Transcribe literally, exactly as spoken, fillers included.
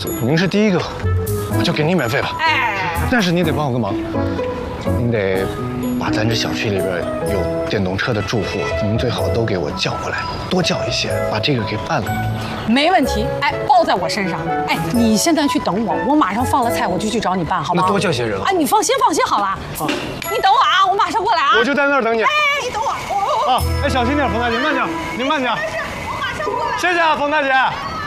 您是第一个，我就给您免费吧。哎，但是你得帮我个忙，您得把咱这小区里边有电动车的住户，您最好都给我叫过来，多叫一些，把这个给办了。 没问题，哎，包在我身上。哎，你现在去等我，我马上放了菜，我就去找你办，好吗？ 那多叫些人了。 哎，你放心放心好了。啊，你等我啊，我马上过来啊。 我就在那儿等你。 哎，你等我。 啊，哎，小心点，冯大姐，慢点，您慢点。 没事，我马上过来。 谢谢啊，冯大姐。